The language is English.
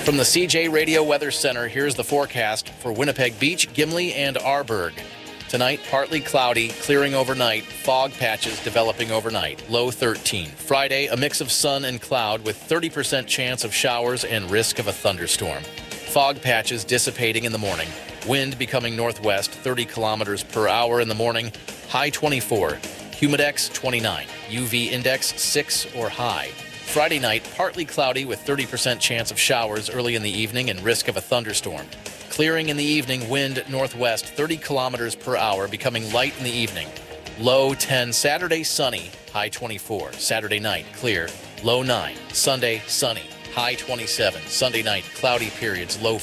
From the CJ Radio Weather Center, here's the forecast for Winnipeg Beach, Gimli, and Arborg. Tonight, partly cloudy, clearing overnight, fog patches developing overnight, low 13. Friday, a mix of sun and cloud with 30% chance of showers and risk of a thunderstorm. Fog patches dissipating in the morning, wind becoming northwest, 30 kilometers per hour in the morning, high 24, humidex 29, UV index 6 or high. Friday night, partly cloudy with 30% chance of showers early in the evening and risk of a thunderstorm. Clearing in the evening, wind northwest 30 kilometers per hour, becoming light in the evening. Low 10. Saturday, sunny, high 24. Saturday night, clear, low 9. Sunday, sunny, high 27. Sunday night, cloudy periods, low